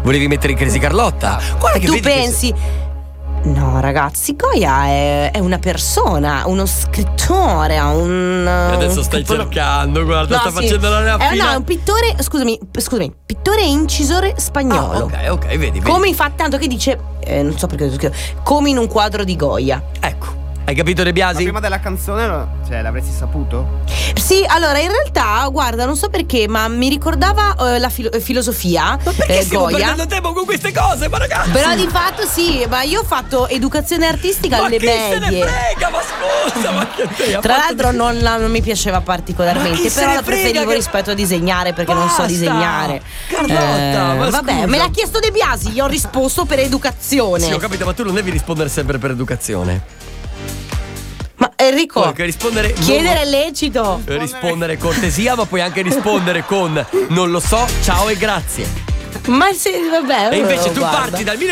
volevi mettere in crisi Carlotta. Guarda che tu vedi pensi No ragazzi, Goya è una persona, uno scrittore, adesso stai cercando, guarda, sta facendo la raffina. No, è un pittore, scusami, pittore e incisore spagnolo. Ok, vedi. Come infatti tanto che dice, non so perché come in un quadro di Goya. Ecco. Hai capito, De Biasi? Ma prima della canzone, l'avresti saputo? Sì, allora in realtà, guarda, non so perché, ma mi ricordava la filosofia. Ma perché stiamo Goya. perdendo tempo con queste cose, ma ragazzi? Però di fatto sì, ma io ho fatto educazione artistica alle medie. Ma chi se ne frega, ma scusa, ma che te Tra l'altro non mi piaceva particolarmente, però la preferivo rispetto a disegnare, perché non so disegnare. Carlotta, ma vabbè, scusa. me l'ha chiesto De Biasi, gli ho risposto per educazione. Sì, ho capito, ma tu non devi rispondere sempre per educazione. Ma Enrico, puoi anche rispondere, chiedere è lecito. Rispondere cortesia, ma puoi anche rispondere con non lo so, ciao e grazie. Ma se vabbè. E invece tu guarda. parti dal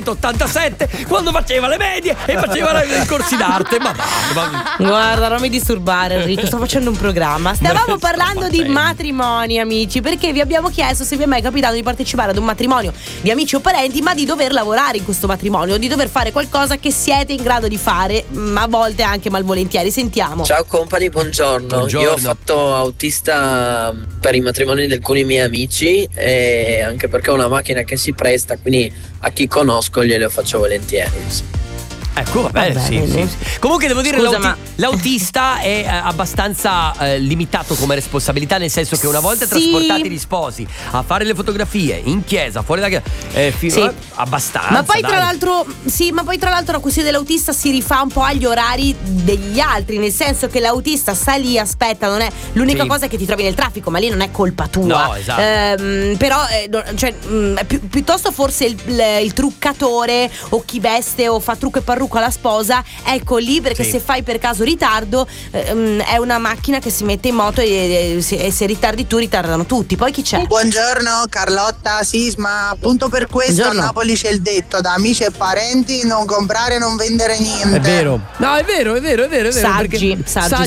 1987, quando faceva le medie e faceva i corsi d'arte. Ma guarda, non mi disturbare Enrico, sto facendo un programma. Stavamo parlando di matrimoni, amici, perché vi abbiamo chiesto se vi è mai capitato di partecipare ad un matrimonio di amici o parenti, ma di dover lavorare in questo matrimonio, di dover fare qualcosa che siete in grado di fare, ma a volte anche malvolentieri. Sentiamo. Ciao company, buongiorno. Io ho fatto autista per i matrimoni di alcuni miei amici, e anche perché ho una macchina che si presta, quindi a chi conosco glielo faccio volentieri. Ecco, vabbè, sì. Comunque devo dire, l'autista è abbastanza limitato come responsabilità, nel senso che una volta trasportati gli sposi a fare le fotografie in chiesa, fuori da chiesa, abbastanza. Ma poi tra l'altro, la questione dell'autista si rifà un po' agli orari degli altri, nel senso che l'autista sta lì, aspetta, non è l'unica cosa che ti trovi nel traffico, ma lì non è colpa tua. No, esatto. Però, piuttosto forse il truccatore o chi veste o fa trucco e parrucco alla sposa, ecco lì, perché se fai per caso ritardo è una macchina che si mette in moto e se ritardi tu ritardano tutti. Poi chi c'è? Buongiorno Carlotta, Sisma, appunto per questo a Napoli c'è il detto: da amici e parenti non comprare, non vendere niente. È vero. No, è vero. Saggi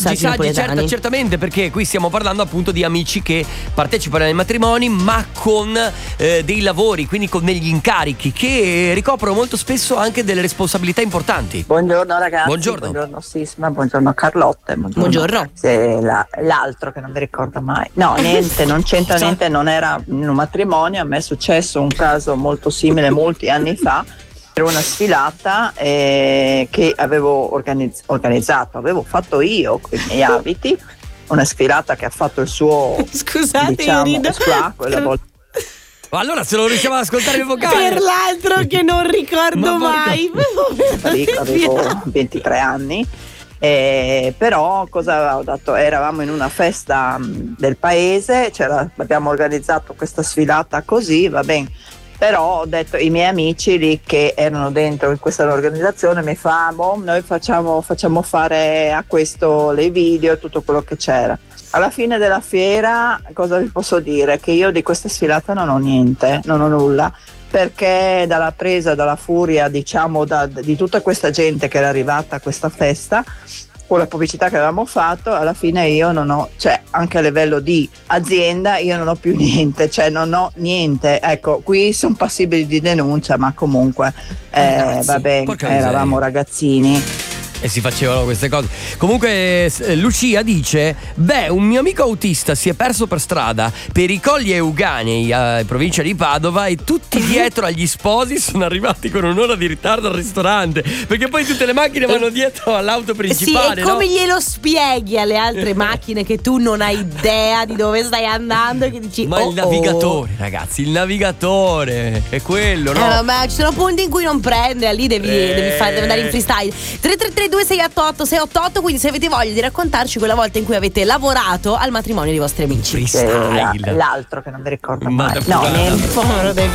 certamente, perché qui stiamo parlando appunto di amici che partecipano ai matrimoni, ma con dei lavori, quindi con degli incarichi che ricoprono molto spesso anche delle responsabilità importanti. Buongiorno ragazzi. Buongiorno Sisma, buongiorno Carlotta. Buongiorno. L'altro che non mi ricordo mai. No, niente, non c'entra niente, non era in un matrimonio. A me è successo un caso molto simile molti anni fa. Era una sfilata che avevo organizzato, avevo fatto io con i miei abiti, una sfilata che ha fatto il suo, quella volta. Ma allora se lo riusciamo ad ascoltare il vocale. Per l'altro che non ricordo mai. Avevo 23 anni. Però cosa ho dato? Eravamo in una festa del paese, abbiamo organizzato questa sfilata così, va bene. Però ho detto, i miei amici lì che erano dentro in questa organizzazione mi fanno, noi facciamo fare a questo le video e tutto quello che c'era. Alla fine della fiera, cosa vi posso dire? Che io di questa sfilata non ho niente, non ho nulla, perché dalla furia, diciamo, di tutta questa gente che era arrivata a questa festa, con la pubblicità che avevamo fatto, alla fine io non ho, anche a livello di azienda io non ho più niente, non ho niente. Ecco, qui sono passibili di denuncia, ma comunque va bene, eravamo ragazzini e si facevano queste cose. Comunque Lucia dice: un mio amico autista si è perso per strada per i Colli Euganei, in provincia di Padova, e tutti dietro agli sposi sono arrivati con un'ora di ritardo al ristorante, perché poi tutte le macchine vanno dietro all'auto principale. Sì, e come glielo spieghi alle altre macchine che tu non hai idea di dove stai andando e che dici ma il navigatore, ragazzi, il navigatore è quello, no? Ma ci sono punti in cui non prende, lì devi andare in freestyle. 333 2688 688, quindi se avete voglia di raccontarci quella volta in cui avete lavorato al matrimonio dei vostri amici. L'altro che non mi ricordo mai. No, povero De